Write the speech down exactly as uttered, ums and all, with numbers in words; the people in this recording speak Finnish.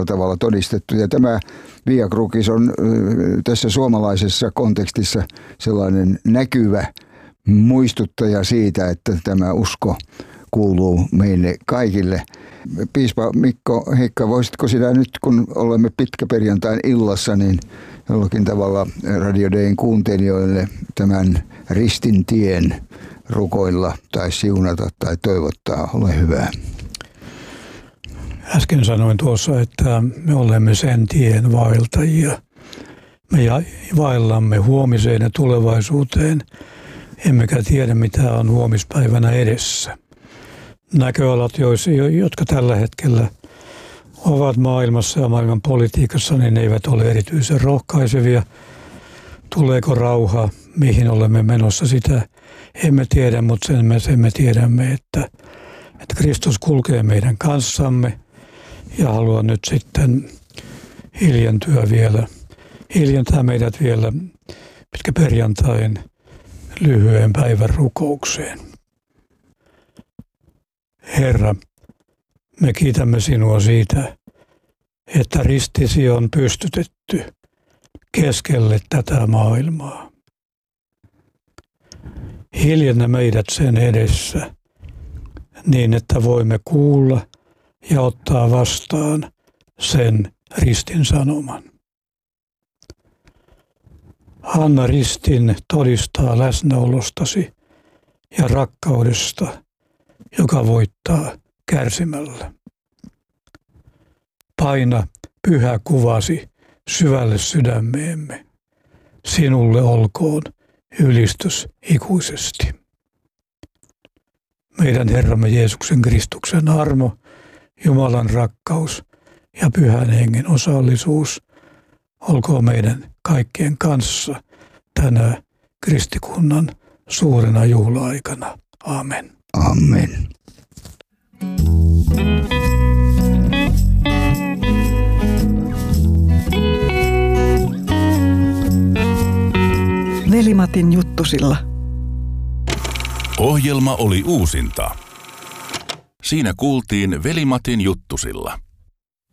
monella tavalla todistettu. Ja tämä Via Crucis on tässä suomalaisessa kontekstissa sellainen näkyvä muistuttaja siitä, että tämä usko kuuluu meille kaikille. Piispa Mikko Heikka, voisitko sinä nyt, kun olemme pitkäperjantain illassa, niin jollakin tavalla Radio Dayn kuuntelijoille tämän ristin tien rukoilla tai siunata tai toivottaa? Ole hyvä. Äsken sanoin tuossa, että me olemme sen tien vaeltajia. Me vaellamme huomiseen ja tulevaisuuteen, emmekä tiedä mitä on huomispäivänä edessä. Näköalat, jotka tällä hetkellä ovat maailmassa ja maailman politiikassa, niin ne eivät ole erityisen rohkaisevia. Tuleeko rauha, mihin olemme menossa, sitä emme tiedä, mutta sen me, sen me tiedämme, että, että Kristus kulkee meidän kanssamme ja haluaa nyt sitten hiljentyä vielä, hiljentää meidät vielä pitkäperjantain lyhyen päivän rukoukseen. Herra, me kiitämme sinua siitä, että ristisi on pystytetty keskelle tätä maailmaa. Hiljennä meidät sen edessä niin, että voimme kuulla ja ottaa vastaan sen ristin sanoman. Anna ristin todistaa läsnäolostasi ja rakkaudesta, joka voittaa kärsimällä. Paina pyhä kuvasi syvälle sydämeemme. Sinulle olkoon ylistys ikuisesti. Meidän Herramme Jeesuksen Kristuksen armo, Jumalan rakkaus ja Pyhän Hengen osallisuus olkoon meidän kaikkien kanssa tänä kristikunnan suurena juhla-aikana. Amen. Amen. Veli-Matin juttusilla. Ohjelma oli uusinta. Siinä kuultiin Veli-Matin juttusilla.